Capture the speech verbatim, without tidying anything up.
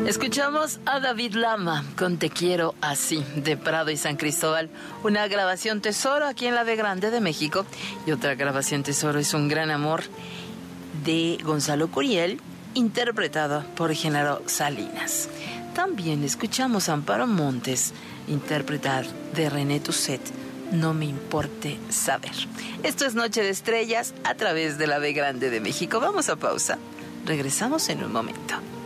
Escuchamos a David Lama con Te Quiero Así, de Prado y San Cristóbal. Una grabación tesoro aquí en la B Grande de México. Y otra grabación tesoro es Un Gran Amor, de Gonzalo Curiel, interpretada por Genaro Salinas. También escuchamos a Amparo Montes interpretar de René Tusset, No me importe saber. Esto es Noche de Estrellas a través de la B Grande de México. Vamos a pausa. Regresamos en un momento.